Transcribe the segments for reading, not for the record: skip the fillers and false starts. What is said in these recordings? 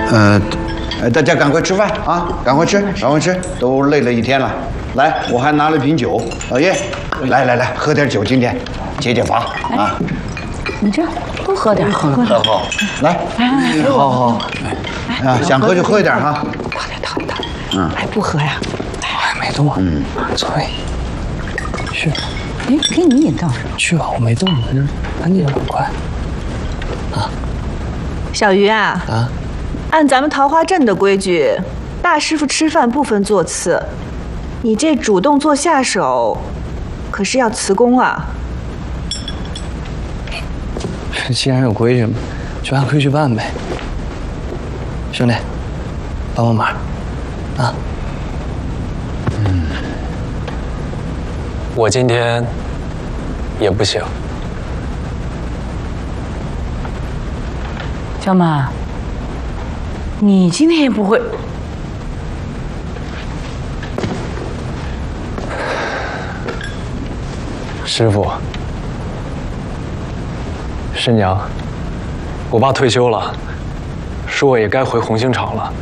大家赶快吃饭啊！赶快吃，赶快吃，都累了一天了。来，我还拿了瓶酒，老爷，来，喝点酒，今天解解乏啊！ 你这多喝点，喝。 来，好，啊，想喝就喝一点哈。 烫，还不喝呀？ 还没动，座位，去。 哎，给你饮料是吧？ 去吧，我没动，赶紧快。啊， 小鱼啊，按咱们桃花镇的规矩，大师傅吃饭不分座次，你这主动做下手，可是要辞工啊。 既然有规矩嘛，就按规矩办呗。兄弟，帮帮忙，啊。我今天也不行。 小马，你今天也不会？ 师傅，师娘，我爸退休了，说我也该回红星厂了。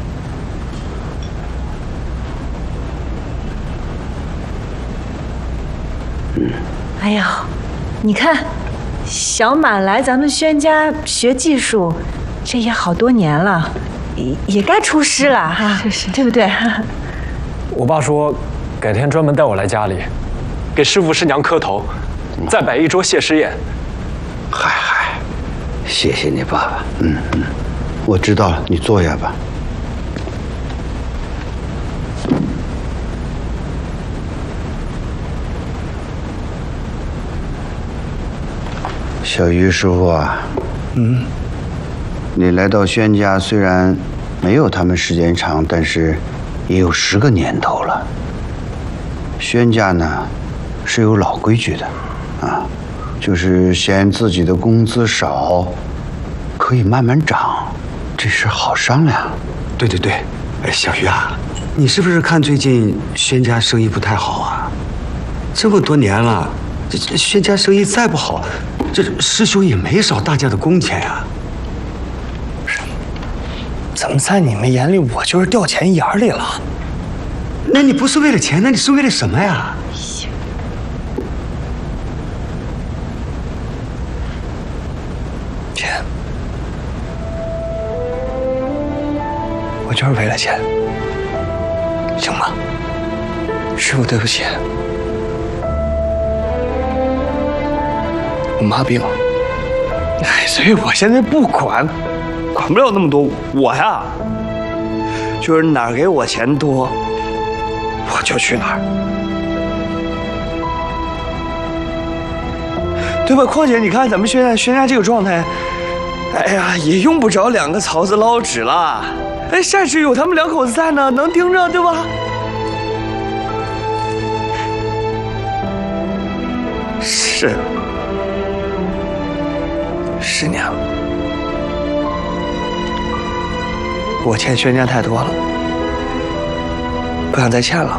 哎呀，你看，小满来咱们轩家学技术，这也好多年了，也该出师了哈，是，对不对？ 我爸说，改天专门带我来家里，给师傅师娘磕头，再摆一桌谢师宴。 嗨，谢谢你爸爸。我知道了，你坐下吧。小鱼师傅啊，你来到轩家，虽然没有他们时间长，但是也有10个年头了。轩家呢是有老规矩的，就是嫌自己的工资少，可以慢慢涨，这事好商量。 对，小鱼啊，你是不是看最近轩家生意不太好啊？这么多年了，这轩家生意再不好，这师兄也没少大家的工钱呀。 怎么在你们眼里我就是掉钱眼里了？ 那你不是为了钱，那你是为了什么呀？ 钱，我就是为了钱，行吗？师傅，对不起，我妈病了，所以我现在不管不了那么多，我呀，就是哪儿给我钱多，我就去哪儿，对吧？况且你看咱们轩家这个状态，哎呀，也用不着2个槽子捞纸了。哎，善事有他们2口子在呢，能盯着，对吧？是，师娘，我欠轩家太多了，不想再欠了。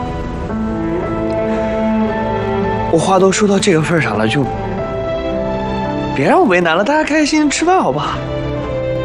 我话都说到这个份上了，就别让我为难了，大家开心吃饭好不好？